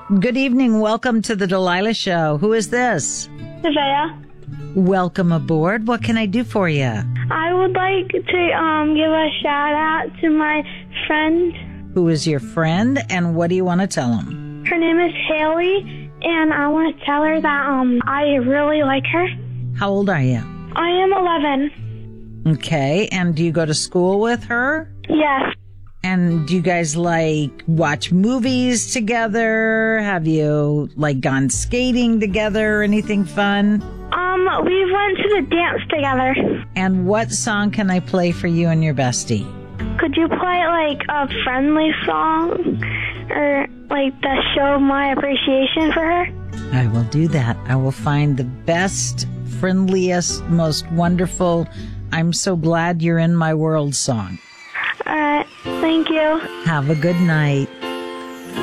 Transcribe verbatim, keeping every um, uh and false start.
Good evening. Welcome to the Delilah Show. Who is this? Savea. Welcome aboard. What can I do for you? I would like to um give a shout out to my friend. Who is your friend, and what do you want to tell him? Her name is Haley, and I want to tell her that um I really like her. How old are you? I am eleven. Okay, and do you go to school with her? Yes. And do you guys, like, watch movies together? Have you, like, gone skating together or anything fun? Um, we went to the dance together. And what song can I play for you and your bestie? Could you play, like, a friendly song? Or, like, to show my appreciation for her? I will do that. I will find the best, friendliest, most wonderful, I'm so glad you're in my world song. All right. Thank you. Have a good night.